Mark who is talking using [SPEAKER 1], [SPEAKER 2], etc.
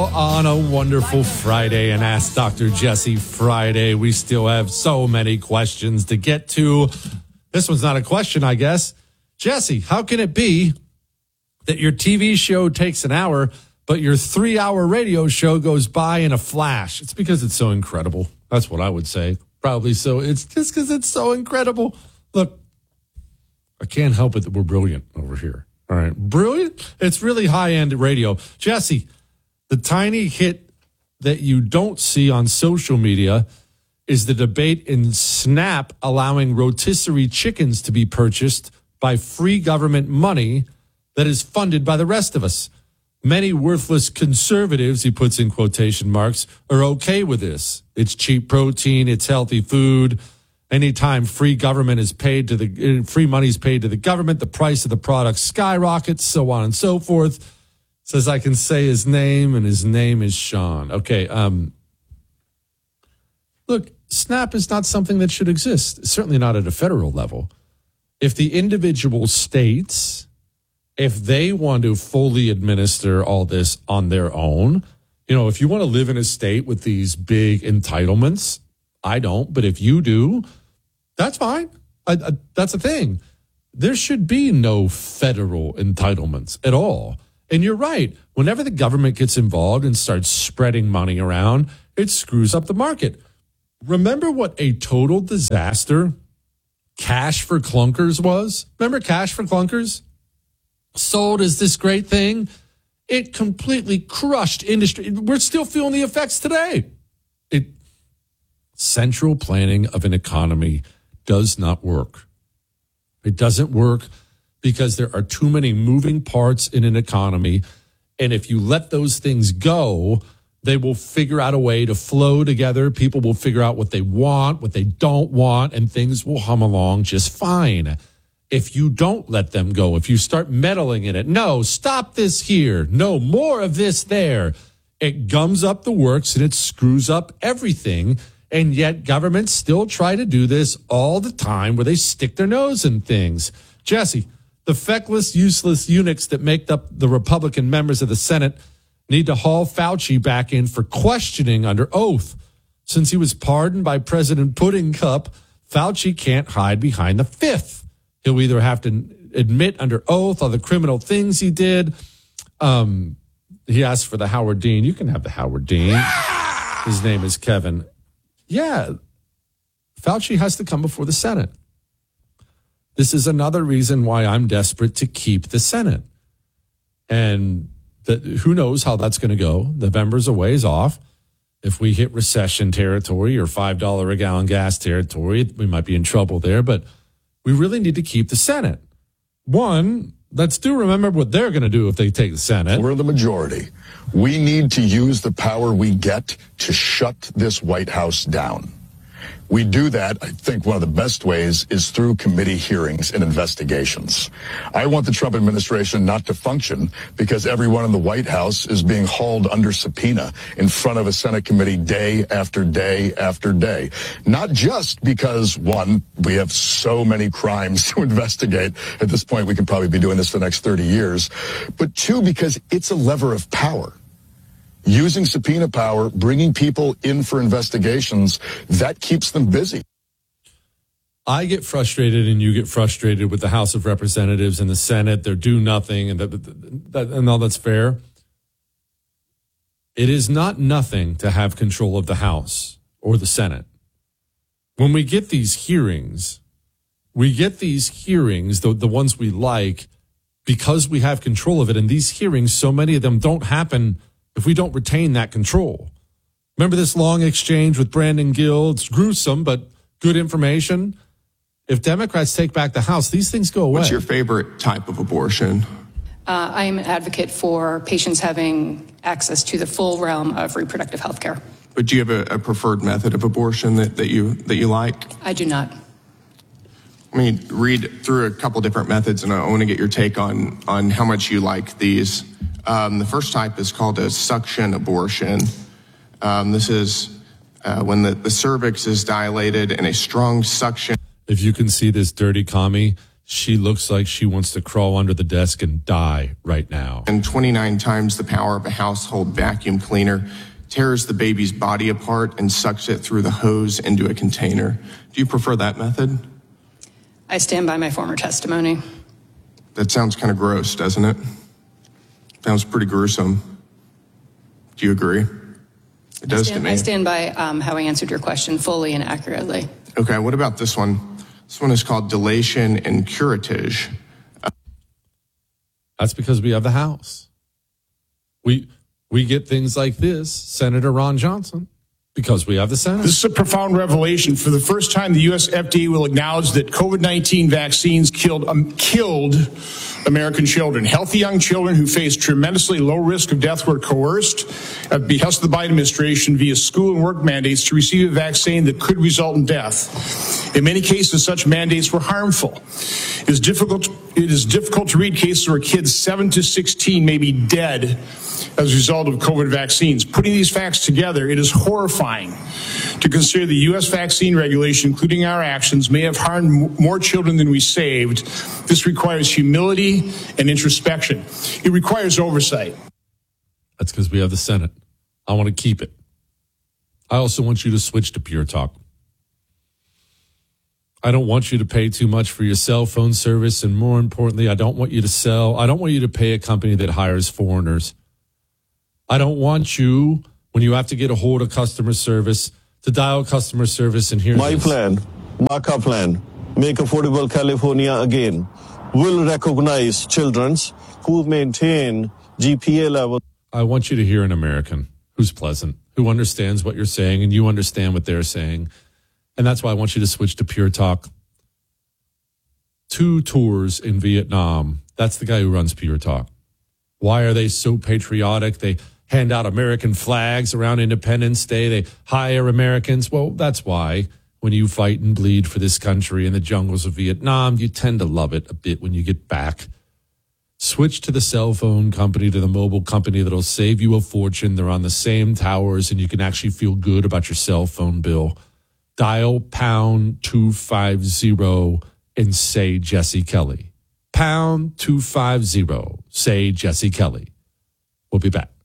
[SPEAKER 1] on a wonderful Friday and Ask Dr. Jesse Friday. We still have so many questions to get to. This one's not a question, I guess. Jesse, how can it be that your TV show takes an hour, but your 3-hour radio show goes by in a flash? It's because it's so incredible. That's what I would say. Probably so. It's just because it's so incredible. Look, I can't help it that we're brilliant over here. All right. Brilliant. It's really high-end radio. Jesse, the tiny hit that you don't see on social media is the debate in Snap allowing rotisserie chickens to be purchased by free government money that is funded by the rest of us. Many worthless conservatives, he puts in quotation marks, are okay with this. It's cheap protein. It's healthy food. Anytime free government is paid to the free money is paid to the government, the price of the product skyrockets, so on and so forth. Says I can say his name, and his name is Sean. Okay. Look, SNAP is not something that should exist. Certainly not at a federal level. If the individual states, if they want to fully administer all this on their own, if you want to live in a state with these big entitlements, I don't, but if you do, that's fine. That's a thing. There should be no federal entitlements at all. And you're right. Whenever the government gets involved and starts spreading money around, it screws up the market. Remember what a total disaster Cash for Clunkers was? Remember Cash for Clunkers? Sold as this great thing. It completely crushed industry. We're still feeling the effects today. Central planning of an economy does not work. It doesn't work because there are too many moving parts in an economy. And if you let those things go, they will figure out a way to flow together. People will figure out what they want, what they don't want, and things will hum along just fine. If you don't let them go, if you start meddling in it, no, stop this here, no, more of this there, it gums up the works and it screws up everything. And yet governments still try to do this all the time where they stick their nose in things. Jesse, the feckless, useless eunuchs that make up the Republican members of the Senate need to haul Fauci back in for questioning under oath. Since he was pardoned by President Pudding Cup, Fauci can't hide behind the fifth. He'll either have to admit under oath all the criminal things he did. He asked for the Howard Dean. You can have the Howard Dean. His name is Kevin. Yeah, Fauci has to come before the Senate. This is another reason why I'm desperate to keep the Senate. And who knows how that's going to go. November's a ways off. If we hit recession territory or $5 a gallon gas territory, we might be in trouble there. But we really need to keep the Senate. One, let's remember what they're going to do if they take the Senate.
[SPEAKER 2] We're the majority. We need to use the power we get to shut this White House down. We do that, I think one of the best ways is through committee hearings and investigations. I want the Trump administration not to function because everyone in the White House is being hauled under subpoena in front of a Senate committee day after day after day. Not just because, one, we have so many crimes to investigate. At this point, we could probably be doing this for the next 30 years. But two, because it's a lever of power. Using subpoena power, bringing people in for investigations, that keeps them busy.
[SPEAKER 1] I get frustrated and you get frustrated with the House of Representatives and the Senate. They're do nothing and all that's fair. It is not nothing to have control of the House or the Senate. When we get these hearings, the ones we like, because we have control of it. And these hearings, so many of them don't happen if we don't retain that control. Remember this long exchange with Brandon Gill? It's gruesome, but good information. If Democrats take back the House, these things go away.
[SPEAKER 3] What's your favorite type of abortion?
[SPEAKER 4] I am an advocate for patients having access to the full realm of reproductive health care.
[SPEAKER 3] But do you have a preferred method of abortion that you like?
[SPEAKER 4] I do not.
[SPEAKER 3] Let me read through a couple different methods, and I want to get your take on how much you like these. The first type is called a suction abortion. This is when the cervix is dilated and a strong suction.
[SPEAKER 1] If you can see this dirty commie, She looks like she wants to crawl under the desk and die right now.
[SPEAKER 3] And 29 times the power of a household vacuum cleaner, tears the baby's body apart and sucks it through the hose into a container. Do you prefer that method?
[SPEAKER 4] I stand by my former testimony.
[SPEAKER 3] That sounds kind of gross, doesn't it? Sounds pretty gruesome. Do you agree? It does to me.
[SPEAKER 4] I stand by how I answered your question fully and accurately.
[SPEAKER 3] Okay, what about this one? This one is called dilation and curettage.
[SPEAKER 1] That's because we have the House. We get things like this, Senator Ron Johnson, because we have the Senate.
[SPEAKER 5] This is a profound revelation. For the first time, the U.S. FDA will acknowledge that COVID-19 vaccines killed American children. Healthy young children who faced tremendously low risk of death were coerced at the behest of the Biden administration via school and work mandates to receive a vaccine that could result in death. In many cases, such mandates were harmful. It is difficult to read cases where kids 7 to 16 may be dead as a result of COVID vaccines. Putting these facts together, it is horrifying to consider the U.S. vaccine regulation, including our actions, may have harmed more children than we saved. This requires humility and introspection. It requires oversight.
[SPEAKER 1] That's because we have the Senate. I want to keep it. I also want you to switch to Pure Talk. I don't want you to pay too much for your cell phone service, and more importantly, I don't want you to pay a company that hires foreigners. I don't want you, when you have to get a hold of customer service, to dial customer service and hear
[SPEAKER 6] My plan, Marka plan, Make Affordable California Again, will recognize children who maintain GPA level.
[SPEAKER 1] I want you to hear an American who's pleasant, who understands what you're saying, and you understand what they're saying. And that's why I want you to switch to Pure Talk. 2 tours in Vietnam. That's the guy who runs Pure Talk. Why are they so patriotic? They hand out American flags around Independence Day. They hire Americans. Well, that's why when you fight and bleed for this country in the jungles of Vietnam, you tend to love it a bit when you get back. Switch to the cell phone company, to the mobile company that'll save you a fortune. They're on the same towers, and you can actually feel good about your cell phone bill. Dial pound 250 and say Jesse Kelly. Pound 250, say Jesse Kelly. We'll be back.